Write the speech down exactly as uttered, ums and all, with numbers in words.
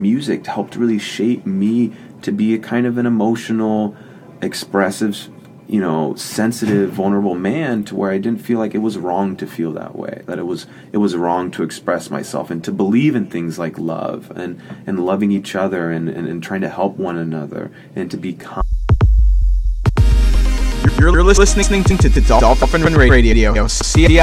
music helped really shape me to be a kind of an emotional, expressive, you know, sensitive, vulnerable man, to where I didn't feel like it was wrong to feel that way, that it was it was wrong to express myself and to believe in things like love and, and loving each other and, and, and trying to help one another and to be kind. You're listening to, to Dolphin Radio. See